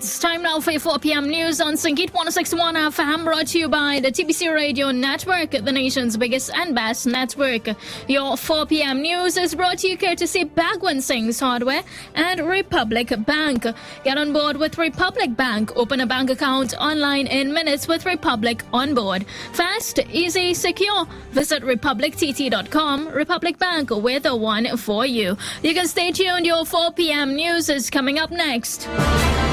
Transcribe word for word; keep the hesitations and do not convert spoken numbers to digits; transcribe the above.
It's time now for your four p.m. news on Sangeet one oh six point one F M, brought to you by the T B C Radio Network, the nation's biggest and best network. Your four p.m. news is brought to you courtesy Bagwan Singh's Hardware and Republic Bank. Get on board with Republic Bank. Open a bank account online in minutes with Republic on board. Fast, easy, secure. Visit republic t t dot com. Republic Bank, we're the one for you. You can stay tuned. Your four p.m. news is coming up next.